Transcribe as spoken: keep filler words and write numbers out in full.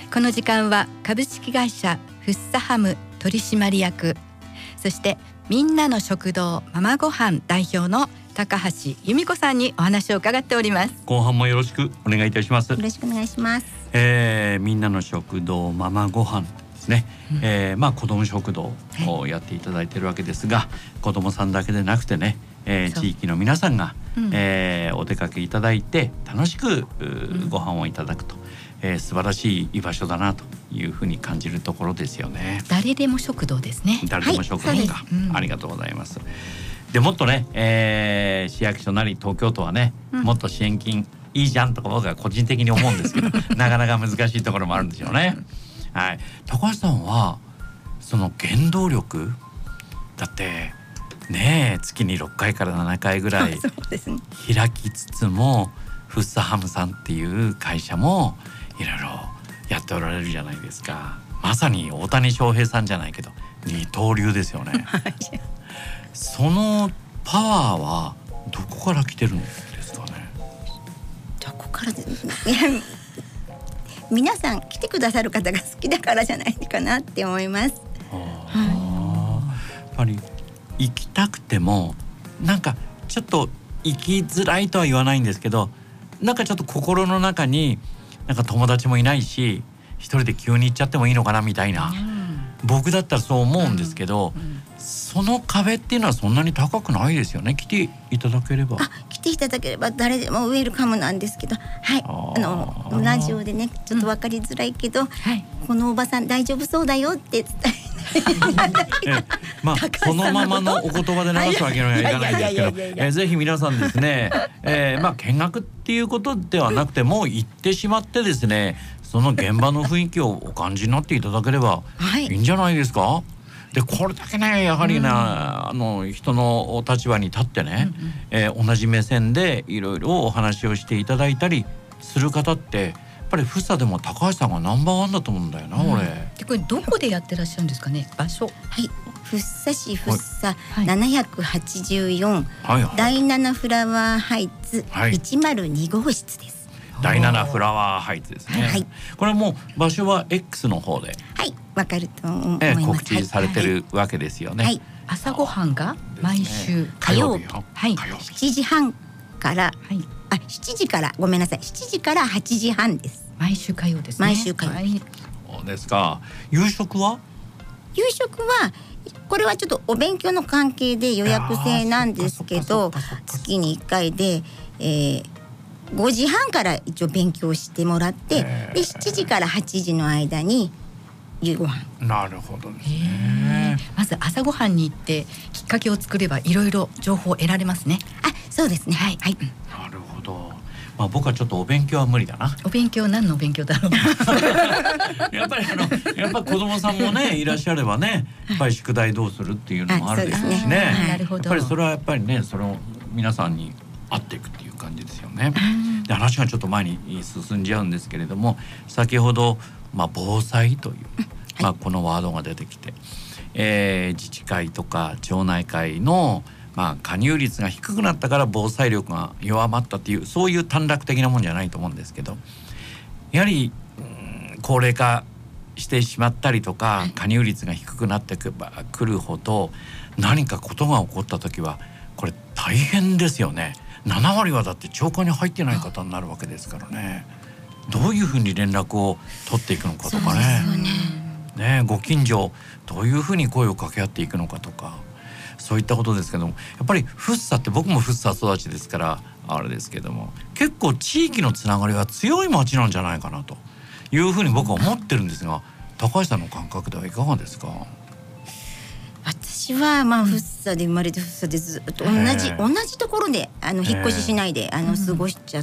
この時間は株式会社フッサハム取締役、そしてみんなの食堂ママごはん代表の高橋由美子さんにお話を伺っております。 後半もよろしくお願いいたします。 よろしくお願いします。 えー、みんなの食堂ママごはんですね、うん、えー、まあ子ども食堂をやっていただいているわけですが、はい、子どもさんだけでなくてね、えー、地域の皆さんが、うん、えー、お出かけいただいて楽しく、うん、ご飯をいただくと、えー、素晴らしい居場所だなというふうに感じるところですよね。 誰でも食堂ですね。 誰でも食堂か、はい、うん、ありがとうございます。でもっとね、えー、市役所なり東京都はね、うん、もっと支援金いいじゃんとか僕は個人的に思うんですけどなかなか難しいところもあるんですよね。はい、高橋さんはその原動力だってね、月にろっかいからななかいぐらい開きつつもフッサハムさんっていう会社もいろいろやっておられるじゃないですか。まさに大谷翔平さんじゃないけど二刀流ですよね。そのパワーはどこから来てるんですかね。 どこからで皆さん来てくださる方が好きだからじゃないかなって思います。 はい、やっぱり行きたくてもなんかちょっと行きづらいとは言わないんですけど、なんかちょっと心の中になんか友達もいないし一人で急に行っちゃってもいいのかなみたいな、うん、僕だったらそう思うんですけど、うんうん、その壁っていうのはそんなに高くないですよね。来ていただければあ来ていただければ誰でもウェルカムなんですけど、はい、ああのラジオでねちょっと分かりづらいけど、うん、はい、このおばさん大丈夫そうだよって伝ええまあそのままのお言葉で流すわけにはいかないですけど、えぜひ皆さんですね、えー、まあ見学っていうことではなくてもう行ってしまってですね、その現場の雰囲気をお感じになっていただければいいんじゃないですか。はい、でこれだけねやはりな、うん、あの人の立場に立ってね、うんうん、えー、同じ目線でいろいろお話をしていただいたりする方ってやっぱりフッサでも高橋さんがナンバーワンだと思うんだよな、うん、俺でこれどこでやってらっしゃるんですかね。場所、 はい、フッサ市フッサななひゃくはちじゅうよん、 はいはい、 だいななフラワーハイツいちまるにごうしつです。 だいななフラワーハイツですね。はい、これもう場所は X の方で、 はい、わかると思います。えー、 告知されてるわけですよね。はいはい、 朝ごはんが毎週火曜日、はい、しちじはんから、はい、あしちじからごめんなさいしちじからはちじはんです。 毎週火曜ですね。 毎週火曜、はい、 そうですか。夕食は夕食はこれはちょっとお勉強の関係で予約制なんですけど、月にいっかいで、えー、ごじはんから一応勉強してもらって、でしちじからはちじの間に夕ご飯。 なるほどですね。 まず朝ごはんに行ってきっかけを作ればいろいろ情報を得られますね。 あ、そうですね。はい、はい、 なるほど。まあ、僕はちょっとお勉強は無理だな。 お勉強何のお勉強だろうやっぱりあのやっぱ子供さんもねいらっしゃればね、やっぱり宿題どうするっていうのもあるでしょうしね。 なるほど。 やっぱりそれはやっぱりねそれを皆さんに合っていくっていう感じですよね。で話がちょっと前に進んじゃうんですけれども、先ほど、まあ、防災という、まあ、このワードが出てきて、えー、自治会とか町内会のまあ、加入率が低くなったから防災力が弱まったっていうそういう短絡的なもんじゃないと思うんですけど、やはり、うん、高齢化してしまったりとか加入率が低くなってくるほど何かことが起こった時はこれ大変ですよね。ななわりはだって町会に入ってない方になるわけですからね。どういうふうに連絡を取っていくのかとか ね, ね, ねご近所どういうふうに声を掛け合っていくのかとか、そういったことですけども、やっぱりフッサって僕もフッサ育ちですからあれですけども、結構地域のつながりが強い町なんじゃないかなというふうに僕は思ってるんですが、高橋さんの感覚ではいかがですか。 私はまあフッサで生まれてフッサでずっと同じ同じところであの引っ越ししないであの過ごしちゃっ